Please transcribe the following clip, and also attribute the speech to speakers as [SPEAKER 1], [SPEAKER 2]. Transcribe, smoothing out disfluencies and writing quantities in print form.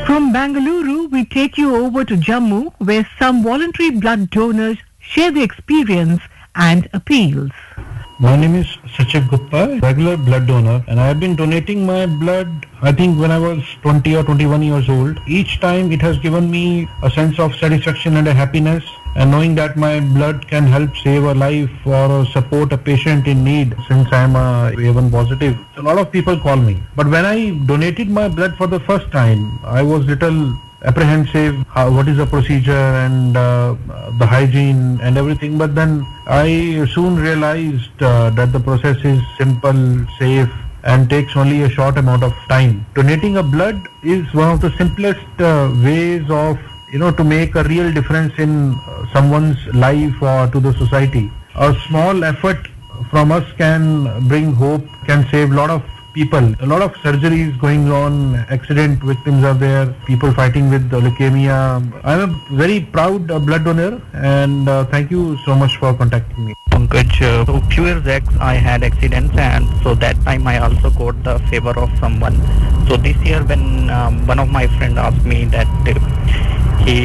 [SPEAKER 1] From Bangalore, we take you over to Jammu, where some voluntary blood donors share their experience and appeals.
[SPEAKER 2] My name is Sachit Gupta, regular blood donor, and I have been donating my blood, I think when I was 20 or 21 years old. Each time it has given me a sense of satisfaction and a happiness, and knowing that my blood can help save a life or support a patient in need, since I am A1 positive. A lot of people call me. But when I donated my blood for the first time, I was little apprehensive, what is the procedure and the hygiene and everything, but then I soon realized that the process is simple, safe, and takes only a short amount of time. Donating a blood is one of the simplest ways of to make a real difference in someone's life or to the society. A small effort from us can bring hope, can save a lot of people. A lot of surgeries going on, accident victims are there, people fighting with leukemia. I'm a very proud blood donor, and thank you so much for contacting me.
[SPEAKER 3] Pankaj, so few years back I had accidents, and so that time I also got the favor of someone. So this year when one of my friend asked me that he